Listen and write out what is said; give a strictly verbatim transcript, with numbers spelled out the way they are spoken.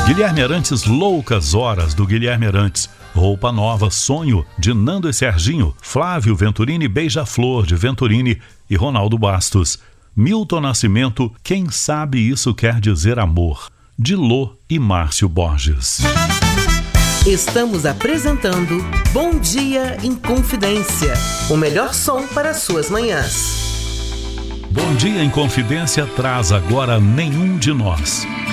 Guilherme Arantes, Loucas Horas, do Guilherme Arantes. Roupa Nova, Sonho, de Nando e Serginho. Flávio Venturini, Beija-Flor, de Venturini e Ronaldo Bastos. Milton Nascimento, Quem Sabe Isso Quer Dizer Amor, de Lô e Márcio Borges. Estamos apresentando Bom Dia em Confidência, o melhor som para suas manhãs. Bom Dia em Confidência traz agora Nenhum de Nós.